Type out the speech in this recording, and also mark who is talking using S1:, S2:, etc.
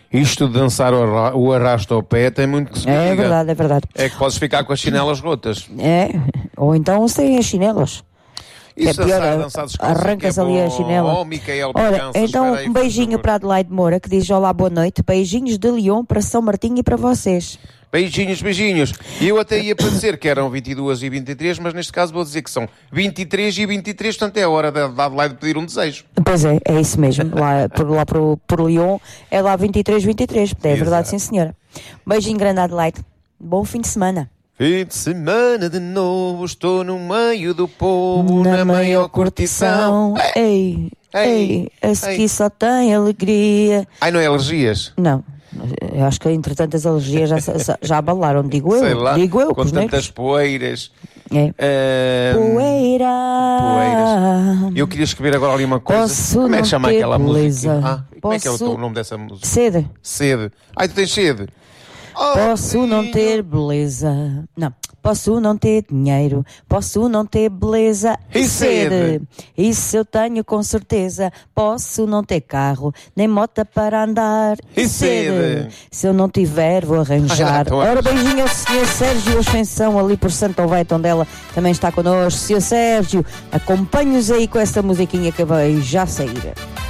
S1: Isto de dançar o arrasto ao pé tem muito que se diga.
S2: É verdade, é verdade.
S1: É que podes ficar com as chinelas rotas.
S2: É, ou então sem as chinelas.
S1: Isso
S2: é pior,
S1: arrancas
S2: ali a chinela.
S1: Micael,
S2: olha, então um beijinho para Adelaide Moura, que diz olá, boa noite. Beijinhos de Lyon para São Martinho e para vocês.
S1: Beijinhos, beijinhos. E eu até ia para dizer que eram 22h23, mas neste caso vou dizer que são 23h23, portanto é a hora da Adelaide pedir um desejo.
S2: Pois é isso mesmo. Lá por Lyon é lá 23h23. É verdade, sim senhora. Beijinho grande, Adelaide. Bom fim de semana.
S1: Fim de semana de novo, estou no meio do povo, na maior curtição.
S2: Ei, a seguir só tem alegria.
S1: Ai, não é alergias?
S2: Não, eu acho que entretanto as alergias já abalaram, digo eu.
S1: Sei lá,
S2: digo eu,
S1: com tantas poeiras.
S2: Poeiras.
S1: Eu queria escrever agora ali uma coisa. Como é que chama aquela música? Como é que é o nome dessa música? Sede. Ai, tu tens sede?
S2: Posso não ter beleza, não, posso não ter dinheiro, posso não ter beleza
S1: e sede.
S2: Isso eu tenho com certeza. Posso não ter carro, nem moto para andar
S1: e sede.
S2: Se eu não tiver, vou arranjar. Ora, beijinho ao Sr. Sérgio Ascensão, ali por Santo Alveito, onde ela também está connosco. Sr. Sérgio, acompanhe-nos aí com essa musiquinha que vai já sair.